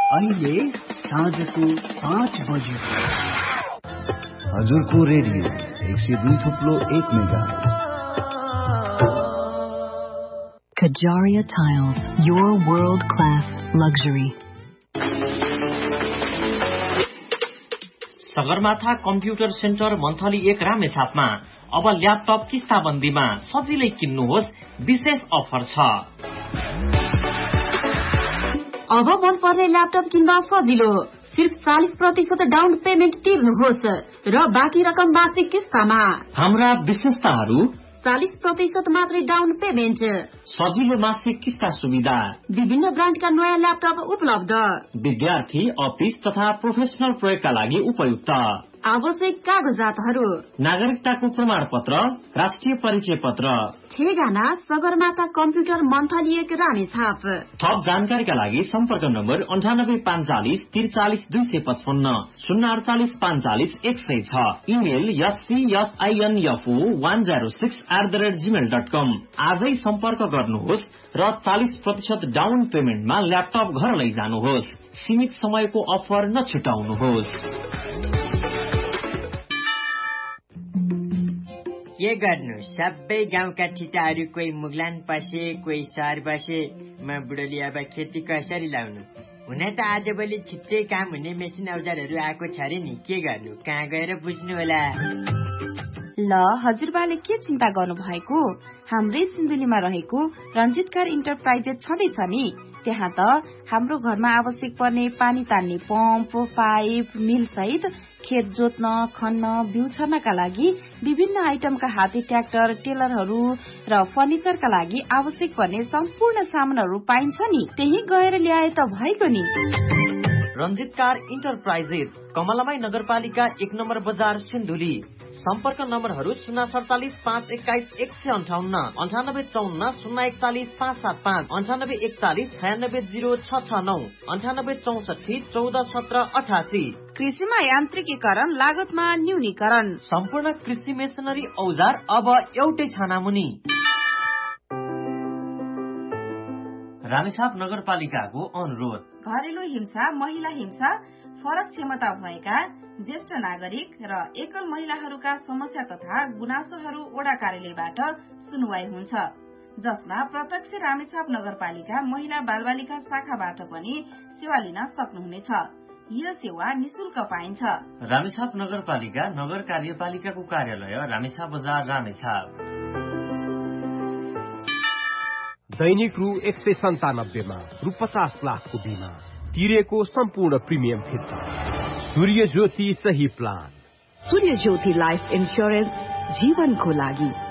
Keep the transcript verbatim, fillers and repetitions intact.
अहिले साँझको पाँच बज्यो। हजुरको रेडियो एक सय दुई थुप्लो एक megahertz. Kajaria Tiles, your world-class luxury. Sagarmatha computer centre monthly एक रामेछापमा अब ल्यापटप किस्ताबन्दीमा सजिलै किन्नुहोस्, विशेष अफर छ। अब मन पर्ने ल्यापटप किन्दा सजिलो, सिर्फ चालीस प्रतिशत डाउन पेमेन्ट तिर्नुहोस् र बाँकी रकम मासिक किस्तामा। हाम्रा विशेषताहरू: चालीस प्रतिशत मात्रै डाउन पेमेन्ट, सजिलो मासिक किस्ता सुविधा, विभिन्न ब्रान्डका नयाँ ल्यापटप उपलब्ध, विद्यार्थी, अफिस तथा प्रोफेसनल प्रयोगका लागि उपयुक्त, आवश्यक कागजातहरू: नागरिकताको प्रमाण पत्र, राष्ट्रिय परिचय पत्र। ठेगाना सगरमाथा कम्प्युटर मन्थली एक रामेछाप। थप जानकारीका लागि सम्पर्क नम्बर अन्ठानब्बे पाँचचालिस त्रिचालिस दुई सय पचपन्न, शून्य अडचालिस पाँचचालिस एक सय छ। Email एससीएसआइएनएफओ one zero six at the rate Gmail dot कम। आजै सम्पर्क गर्नुहोस् र चालीस प्रतिशत डाउन पेमेन्टमा ल्यापटप घर लैजानुहोस्। सीमित समयको अफर नछुटाउनुहोस्। के गर्नु, सबै गाउँका ठिटाहरू कोही मुगलान पसे, कोही सहर बसे। म बुढोले अब खेती कसरी लाउनु? हुन त आजभोलि छिट्टै काम हुने मेसिन औजारहरू आएको छ रे नि, के गर्नु, कहाँ गएर बुझ्नु होला? ल हजुरबाले के चिन्ता गर्नु भएको, हाम्रै सिन्धुलीमा रहेको रञ्जित कार इन्टरप्राइजेस छँदैछ नि। त्यहाँ त हाम्रो घरमा आवश्यक पर्ने पानी तान्ने पम्प, पाइप, मिल सहित खेत जोत्न, खन्न, बिउ छर्नका लागि विभिन्न आइटमका हाते ट्र्याक्टर, टेलरहरू र फर्निचरका लागि आवश्यक पर्ने सम्पूर्ण सामानहरू पाइन्छ नि। त्यही गएर ल्याए त भएको नि। रञ्जित कार इन्टरप्राइजेस, कमलामाई नगरपालिका एक नम्बर बजार सिन्धुली। सम्पर्क नम्बरहरू शून्य सडचालिस पाँच एक्काइस एक सय अन्ठाउन्न, अन्ठानब्बे चौन्न शून्य एकचालिस पाँच सात पाँच, अन्ठानब्बे एकचालिस छयानब्बे जिरो छ छ नौ, अन्ठानब्बे चौसठी चौध सत्र अठासी। कृषिमा यान्त्रिकीकरण, लागतमा न्यूनीकरण, सम्पूर्ण कृषि मेसिनरी औजार अब एउटै छानामुनि। रामेछाप नगरपालिकाको अनुरोध: घरेलु हिंसा, महिला हिंसा, फरक क्षमता भएका ज्येष्ठ नागरिक र एकल महिलाहरूका समस्या तथा गुनासोहरू वडा कार्यालयबाट सुनवाई हुन्छ, जसमा प्रत्यक्ष रामेछाप नगरपालिका महिला बालबालिका शाखाबाट पनि सेवा लिन सक्नुहुनेछ। यो सेवा निशुल्क पाइन्छ। रामेछाप नगरपालिका नगर कार्यपालिकाको कार्यालय रामेछाप बजार रामेछाप। दैनिक रु एक सय सन्तानब्बेमा रु पचास लाखको बिमा तिरेको सम्पूर्ण प्रिमियम फिर्ता। सूर्य ज्योति सही प्लान। सूर्य ज्योति लाइफ इन्स्योरेन्स जीवनको लागि।